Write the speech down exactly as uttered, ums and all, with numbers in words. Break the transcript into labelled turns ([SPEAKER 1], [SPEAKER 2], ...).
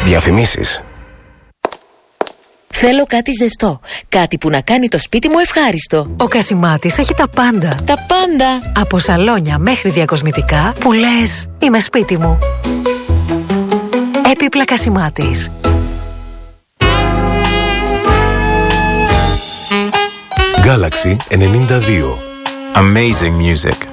[SPEAKER 1] Διαφημίσεις.
[SPEAKER 2] Θέλω κάτι ζεστό. Κάτι που να κάνει το σπίτι μου ευχάριστο.
[SPEAKER 3] Ο Κασιμάτης έχει τα πάντα.
[SPEAKER 2] Τα πάντα.
[SPEAKER 3] Από σαλόνια μέχρι διακοσμητικά που λες είμαι σπίτι μου. Έπιπλα Κασιμάτης.
[SPEAKER 1] Galaxy ενενήντα δύο.
[SPEAKER 4] Amazing music.